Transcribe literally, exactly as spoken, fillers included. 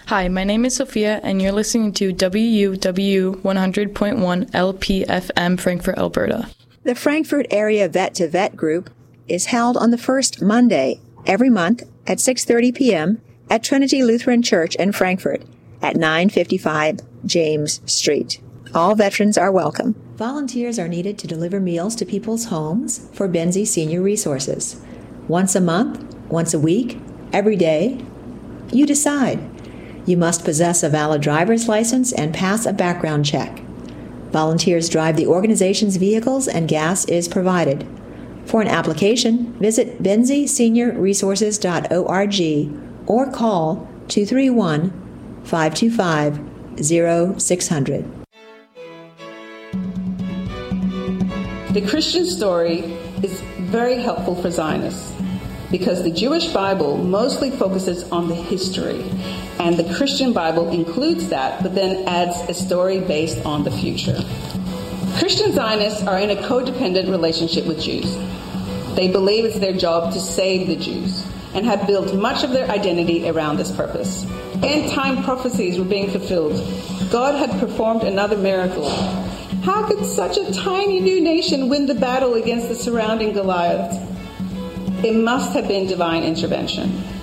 Hi, my name is Sophia, and you're listening to W U W one hundred point one L P F M Frankfort, Alberta. The Frankfort Area Vet to Vet group is held on the first Monday every month at six thirty p.m. at Trinity Lutheran Church in Frankfort at nine fifty-five James Street. All veterans are welcome. Volunteers are needed to deliver meals to people's homes for Benzie Senior Resources. Once a month, once a week, every day, you decide. You must possess a valid driver's license and pass a background check. Volunteers drive the organization's vehicles and gas is provided. For an application, visit benzie senior resources dot org or call two three one, five two five, zero six zero zero. The Christian story is very helpful for Zionists because the Jewish Bible mostly focuses on the history, and the Christian Bible includes that, but then adds a story based on the future. Christian Zionists are in a codependent relationship with Jews. They believe it's their job to save the Jews and have built much of their identity around this purpose. End-time prophecies were being fulfilled. God had performed another miracle. How could such a tiny new nation win the battle against the surrounding Goliath? It must have been divine intervention.